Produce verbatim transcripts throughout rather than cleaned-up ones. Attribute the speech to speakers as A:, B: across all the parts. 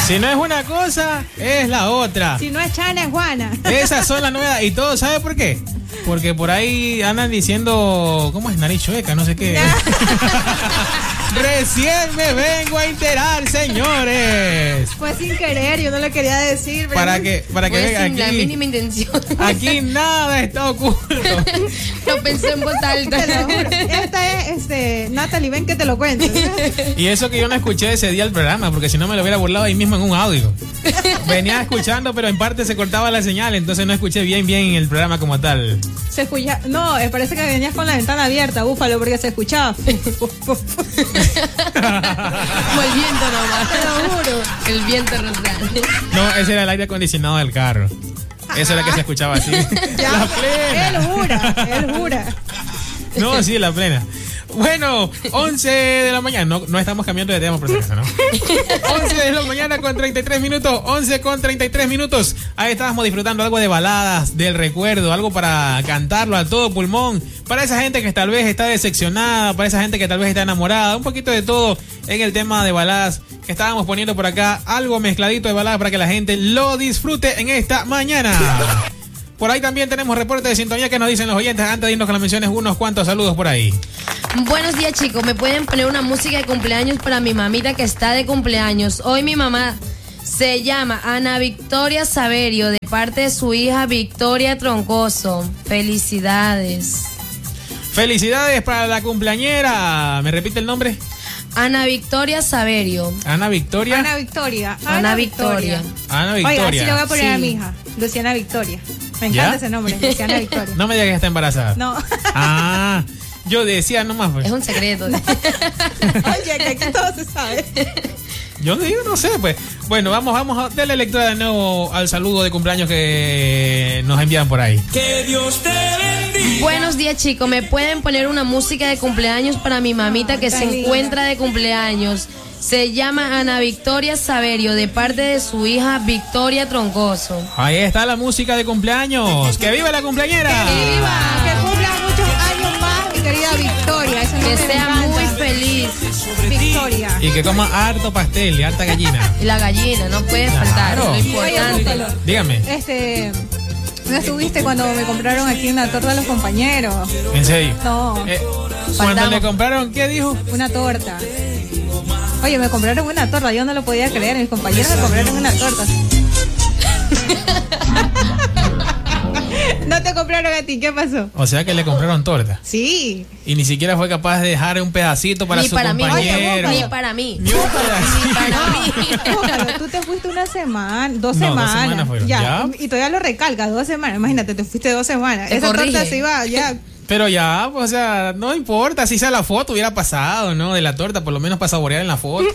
A: Si no es una cosa, es la otra.
B: Si no es Chana, es Juana.
A: Esas son las novedades. ¿Y todo sabe por qué? Porque por ahí andan diciendo, ¿cómo es? Nariz chueca, no sé qué. Recién me vengo a enterar, señores.
B: Fue sin querer, yo no le quería decir. Pero
A: para que, para que vean aquí.
C: La mínima intención.
A: Aquí nada está oculto.
C: Lo pensé en voz alta.
B: Te lo juro. Esta es, este, Natalie, ven que te lo cuento.
A: Y eso que yo no escuché ese día el programa, porque si no me lo hubiera burlado ahí mismo en un audio. Venía escuchando, pero en parte se cortaba la señal, entonces no escuché bien, bien el programa como tal.
B: Se escucha, no, parece que venías con la ventana abierta, búfalo, porque se escuchaba.
C: Como el viento nomás.
B: Te lo juro.
C: El viento rosal.
A: No, ese era el aire acondicionado del carro. Eso era que se escuchaba así.
B: Ya,
A: La plena.
B: él jura, él jura.
A: No, sí, la plena. Bueno, once de la mañana. No, no estamos cambiando de tema por si acaso, ¿no? once de la mañana con treinta y tres minutos. once con treinta y tres minutos. Ahí estábamos disfrutando algo de baladas, del recuerdo, algo para cantarlo a todo pulmón. Para esa gente que tal vez está decepcionada, para esa gente que tal vez está enamorada. Un poquito de todo en el tema de baladas que estábamos poniendo por acá. Algo mezcladito de baladas para que la gente lo disfrute en esta mañana. Por ahí también tenemos reporte de sintonía que nos dicen los oyentes. Antes de irnos con las menciones, unos cuantos saludos por ahí.
C: Buenos días, chicos. ¿Me pueden poner una música de cumpleaños para mi mamita que está de cumpleaños? Hoy mi mamá se llama Ana Victoria Saverio, de parte de su hija Victoria Troncoso. Felicidades.
A: Felicidades para la cumpleañera. ¿Me repite el nombre?
C: Ana Victoria Saverio.
A: Ana Victoria.
B: Ana Victoria.
C: Ana, Ana Victoria.
B: Victoria.
A: Ana Victoria.
B: Oiga, así le voy a poner
C: sí.
B: a mi hija, Luciana Victoria. Me encanta
A: ¿Ya?
B: ese nombre, Luciana Victoria.
A: No me digas que está embarazada.
B: No.
A: Ah, yo decía nomás. Pues.
C: Es un secreto.
B: Oye, que aquí todo se sabe.
A: Yo digo, no sé, pues. Bueno, vamos, vamos a darle lectura de nuevo al saludo de cumpleaños que nos envían por ahí.
D: Que Dios te bendiga.
C: Buenos días, chicos. ¿Me pueden poner una música de cumpleaños para mi mamita que se encuentra de cumpleaños? Se llama Ana Victoria Saverio, de parte de su hija Victoria Troncoso.
A: Ahí está la música de cumpleaños. ¡Que viva la cumpleañera!
B: ¡Que viva! Que cumpla muchos años más, mi querida Victoria. Ese
C: Que
B: nombre me
C: sea
B: encanta.
C: muy feliz.
B: Victoria.
A: Y que coma harto pastel y harta gallina.
C: Y la gallina, no puede
A: Claro.
C: faltar, lo
B: Oye,
C: importante.
B: búscalo.
A: Dígame,
B: Este, ¿no estuviste cuando me compraron aquí una torta a los compañeros?
A: en serio.
B: No,
A: Eh, cuando
C: Faltamos.
A: le compraron, ¿qué dijo?
B: una torta. Oye, me compraron una torta, yo no lo podía creer, mis compañeros me compraron una torta. No te compraron a ti, ¿qué pasó?
A: O sea que le compraron torta.
B: Sí.
A: Y ni siquiera fue capaz de dejar un pedacito para
C: Ni
A: su
C: para mí,
A: compañero.
C: ni para mí.
A: Ni un pedacito.
C: Para mí.
B: Búscalo, tú te fuiste una semana, dos
A: No, dos
B: semanas.
A: semanas fueron,
B: ya,
A: ya.
B: Y todavía lo recalca, dos semanas. Imagínate, te fuiste dos semanas.
C: Te
B: Esa
C: corrige.
B: torta se iba ya.
A: Pero ya, pues, o sea, no importa. Si sea la foto, hubiera pasado, ¿no? De la torta, por lo menos para saborear en la foto.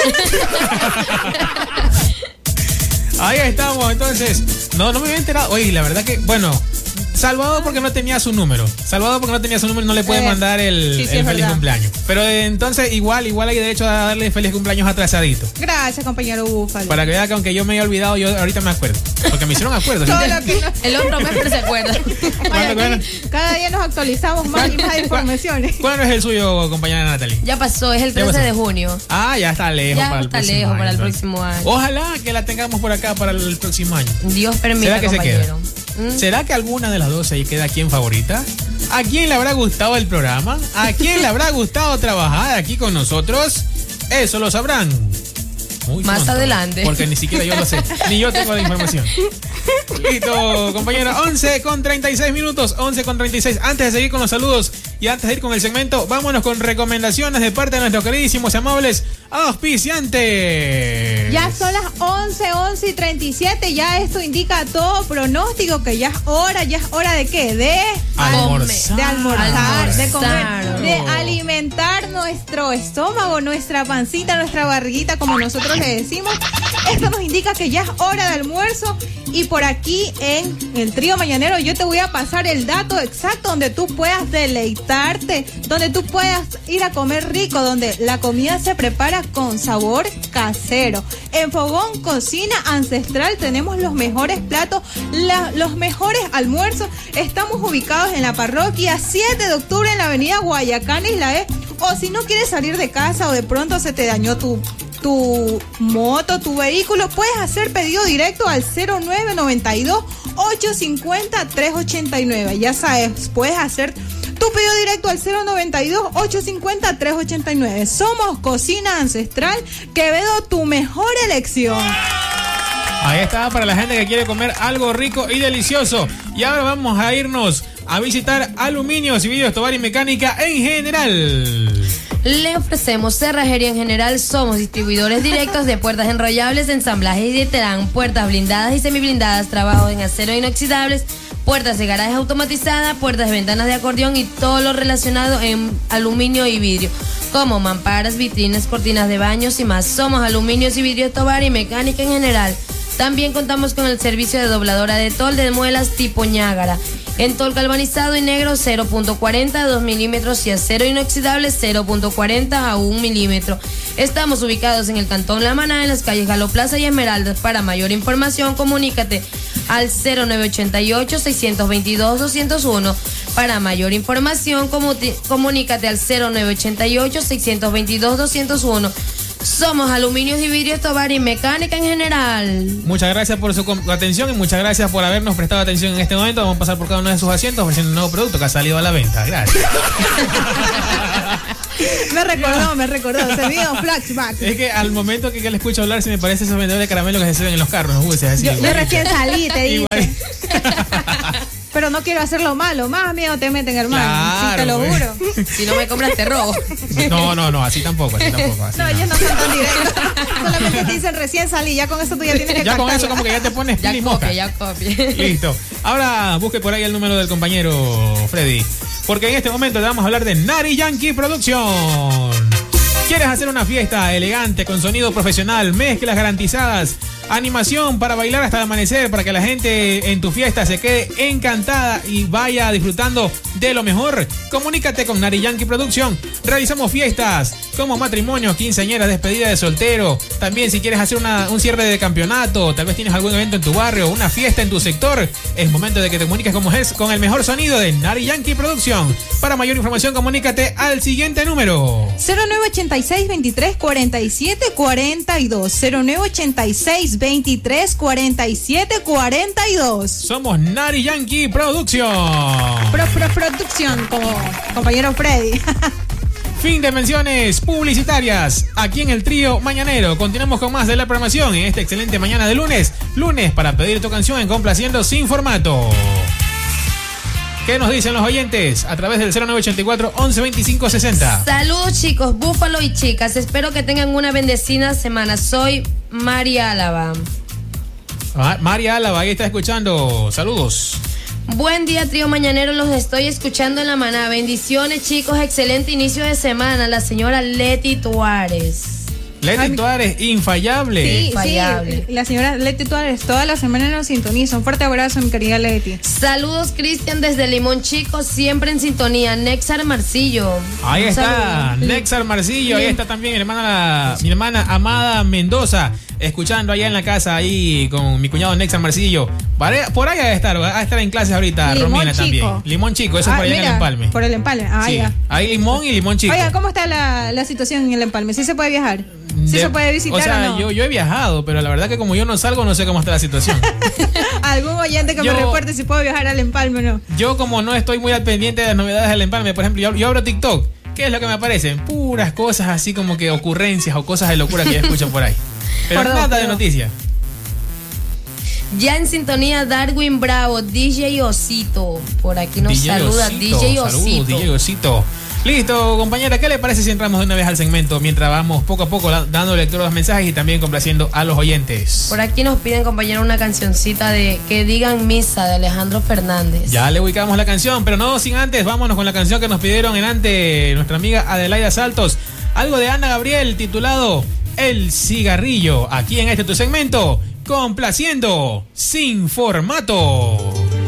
A: Ahí estamos, entonces. No, no me había enterado. Oye, la verdad que, bueno, Salvador porque no tenía su número. Salvador porque no tenía su número no le puede
B: Eh,
A: mandar el,
B: sí, sí,
A: el
B: es
A: feliz
B: verdad.
A: cumpleaños. Pero eh, entonces igual, igual hay derecho a darle feliz cumpleaños atrasadito.
B: Gracias, compañero Búfalo.
A: Para que vea que aunque yo me haya olvidado, yo ahorita me acuerdo. Porque me hicieron acuerdo. ¿sí?
B: Todo lo que nos-
C: El otro mes, pero se acuerda.
B: Oye,
A: ¿Cuándo, cuándo?
B: aquí cada día nos actualizamos más y más informaciones.
A: ¿Cuándo es el suyo, compañera Natalie?
C: Ya pasó, es el
A: Ya pasó.
C: trece de junio.
A: Ah, ya está lejos
C: Ya
A: para el
C: está
A: próximo
C: lejos
A: año,
C: para el
A: entonces.
C: próximo año.
A: Ojalá que la tengamos por acá para el próximo año.
C: Dios permita,
A: ¿Será que se
C: compañero.
A: queda?
C: ¿Mm?
A: ¿Será que alguna de las dos ahí queda aquí en favorita? ¿A quién le habrá gustado el programa? ¿A quién le habrá gustado trabajar aquí con nosotros? Eso lo sabrán muy
C: Más
A: pronto,
C: adelante.
A: Porque ni siquiera yo lo sé. Ni yo tengo la información. Listo, compañera. once con treinta y seis minutos. once con treinta y seis. Antes de seguir con los saludos y antes de ir con el segmento, vámonos con recomendaciones de parte de nuestros queridísimos y amables auspiciantes.
B: Ya son las once, once y treinta y siete. Ya esto indica todo pronóstico que ya es hora, ya es hora de qué? De
A: Almorzar.
B: de almorzar, de comer,
C: Almorzar.
B: de alimentar nuestro estómago, nuestra pancita, nuestra barriguita, como nosotros le decimos. Esto nos indica que ya es hora de almuerzo y por aquí en el trío mañanero yo te voy a pasar el dato exacto donde tú puedas deleitarte, donde tú puedas ir a comer rico, donde la comida se prepara con sabor casero. En Fogón Cocina Ancestral tenemos los mejores platos, la- los mejores almuerzos. Estamos ubicados en la parroquia siete de octubre en la avenida Guayacán, Isla E. O si no quieres salir de casa o de pronto se te dañó tu tu moto, tu vehículo, puedes hacer pedido directo al cero nueve nueve dos, ocho cinco cero, tres ocho nueve. Ya sabes, puedes hacer tu pedido directo al cero nueve dos, ocho cinco cero, tres ocho nueve. Somos Cocina Ancestral Quevedo, tu mejor elección.
A: Ahí está, para la gente que quiere comer algo rico y delicioso. Y ahora vamos a irnos a visitar Aluminios y Vidrios Tovar y Mecánica en general.
C: Le ofrecemos cerrajería en general. Somos distribuidores directos de puertas enrollables, ensamblajes de terán, puertas blindadas y semiblindadas, trabajos en acero inoxidables, puertas de garaje automatizadas, puertas de ventanas de acordeón y todo lo relacionado en aluminio y vidrio, como mamparas, vitrinas, cortinas de baños y más. Somos Aluminios y Vidrios Tovar y Mecánica en general. También contamos con el servicio de dobladora de tol de muelas tipo Ñágara. En tol galvanizado y negro cero punto cuarenta a dos milímetros y acero inoxidable cero punto cuarenta a un milímetro. Estamos ubicados en el Cantón La Maná, en las calles Galo Plaza y Esmeraldas. Para mayor información, comunícate al cero nueve ocho ocho, seis dos dos, dos cero uno. Para mayor información, comunícate al cero nueve ocho ocho, seis dos dos, dos cero uno. Somos Aluminios y Vidrios Tovar y Mecánica en general.
A: Muchas gracias por su atención y muchas gracias por habernos prestado atención en este momento. Vamos a pasar por cada uno de sus asientos ofreciendo un nuevo producto que ha salido a la venta. Gracias.
B: Me recordó, me recordó. Se vio flashback.
A: Es que al momento que, que le escucho hablar se me parece esos vendedores de caramelo que se sirven en los carros. ¿No? Así,
B: yo, yo recién salí, te dije. Pero no quiero hacerlo malo. Más miedo te meten, hermano.
A: Claro,
B: sí, te lo
A: güey.
B: juro.
C: Si no me compras, te robo.
A: No, no, no, así tampoco, así tampoco. Así
B: no,
A: no,
B: ellos no son tan directos. Solamente te dicen recién salí. Ya con eso tú ya tienes que
A: Ya con
B: captarlo.
A: eso como que ya te pones
C: Ya
A: pili moja.
C: copia, ya copia.
A: Listo. Ahora busque por ahí el número del compañero Freddy. Porque en este momento le vamos a hablar de Nari Yankee Producción. ¿Quieres hacer una fiesta elegante con sonido profesional, mezclas garantizadas, animación para bailar hasta el amanecer, para que la gente en tu fiesta se quede encantada y vaya disfrutando de lo mejor? Comunícate con Nari Yankee Producción. Realizamos fiestas como matrimonios, quinceañeras, despedida de soltero. También si quieres hacer una, un cierre de campeonato, tal vez tienes algún evento en tu barrio, una fiesta en tu sector, es momento de que te comuniques como es con el mejor sonido de Nari Yankee Producción. Para mayor información, comunícate al siguiente número.
B: cero nueve ocho seis, veintitrés, cuarenta y siete, cuarenta y dos. cero nueve ocho seis, veintitrés, cuarenta y siete, cuarenta y dos.
A: Somos Nari Yankee Producción.
B: Pro, pro, producción, como compañero Freddy.
A: Fin de menciones publicitarias aquí en el Trío Mañanero. Continuamos con más de la programación en esta excelente mañana de lunes. Lunes para pedir tu canción en Complaciendo Sin Formato. ¿Qué nos dicen los oyentes? A través del cero nueve ochenta y cuatro, once, veinticinco, sesenta.
C: Saludos, chicos, Búfalo y chicas. Espero que tengan una bendecida semana. Soy María Álava.
A: Ah, María Álava, ahí está escuchando. Saludos.
C: Buen día, Trío Mañanero. Los estoy escuchando en la maná. Bendiciones, chicos. Excelente inicio de semana. La señora Leti Tuárez.
A: Leti Tuárez, infallable.
B: Sí,
C: Infallable.
B: sí, la señora Leti Tuárez toda la semana nos sintoniza. Un fuerte abrazo, mi querida Leti.
C: Saludos, Cristian, desde Limón Chico, siempre en sintonía. Nexar Marcillo.
A: Ahí
C: Un
A: está,
C: saludo.
A: Nexar Marcillo, ahí está también mi hermana, mi hermana Amada Mendoza, escuchando allá en la casa ahí con mi cuñado Nexar Marcillo. Por ahí va a estar, va a estar en clases ahorita.
B: Limón
A: Romina
B: Chico.
A: también. Limón Chico, eso es
B: Ah,
A: por allá
B: mira,
A: en el Empalme.
B: Por el Empalme, ah,
A: Sí,
B: ya.
A: hay Limón y Limón Chico.
B: Oiga, ¿cómo está la, la situación en el Empalme? ¿Sí se puede viajar? ¿Sí
A: De-
B: se puede visitar
A: o sea,
B: o no?
A: yo, yo he viajado, pero la verdad que como yo no salgo, no sé cómo está la situación.
B: ¿Algún oyente que
A: Yo-
B: me recuerde si puedo viajar al Empalme o no?
A: Yo como no estoy muy al pendiente de las novedades del Empalme, por ejemplo, yo, yo abro TikTok. ¿Qué es lo que me aparecen? Puras cosas así como que ocurrencias o cosas de locura que yo escucho por ahí. Pero
B: Perdón,
A: nada de
B: perdón.
A: noticias.
C: Ya en sintonía, Darwin Bravo, D J Osito. Por aquí nos
A: D J
C: saluda
A: Osito,
C: D J
A: saludos,
C: Osito.
A: D J Osito. Listo, compañera, ¿qué le parece si entramos de una vez al segmento mientras vamos poco a poco la- dando lectura a los mensajes y también complaciendo a los oyentes?
C: Por aquí nos piden, compañero, una cancioncita de Que Digan Misa de Alejandro Fernández.
A: Ya le ubicamos la canción, pero no sin antes, vámonos con la canción que nos pidieron en ante nuestra amiga Adelaida Saltos. Algo de Ana Gabriel titulado El Cigarrillo. Aquí en este tu segmento, complaciendo sin formato.